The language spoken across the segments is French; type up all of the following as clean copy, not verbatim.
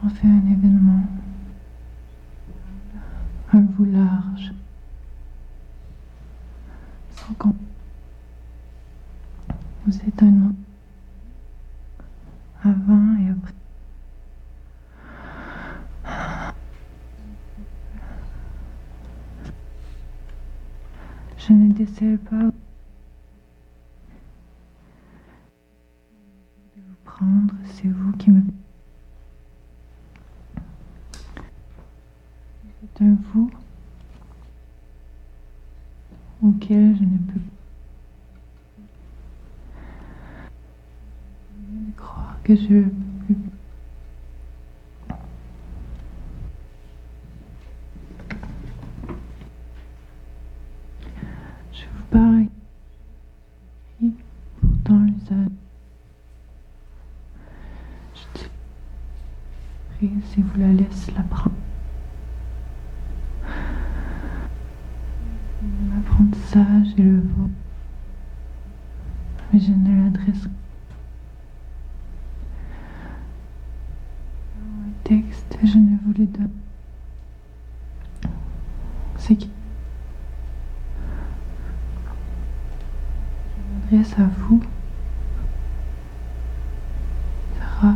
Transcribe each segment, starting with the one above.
J'en fais un événement, un vous large, sans qu'on vous étonnement avant et après. Je ne décèle pas de vous prendre, c'est vous qui me... C'est un vous auquel je ne peux pas croire que je peux. Je vous parle ici, pourtant l'usage. Je dis prise et vous la laisse la prendre. L'apprentissage est le vôtre, mais je ne l'adresse pas un texte, je ne vous le donne. C'est qui je m'adresse à vous, Sarah.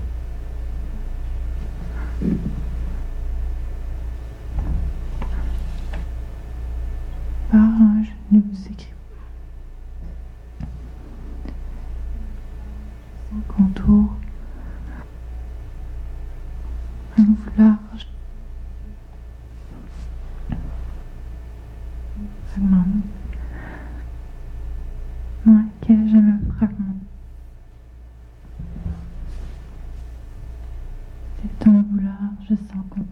Par un, je ne vous écris sans contour, un vous large, fragment, dans lequel je me fragmente. C'est un vous large sans contour.